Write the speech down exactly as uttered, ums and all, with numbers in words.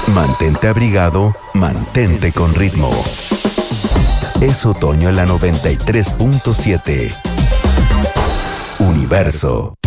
Mantente abrigado, mantente con ritmo. Es otoño en la noventa y tres punto siete. Universo.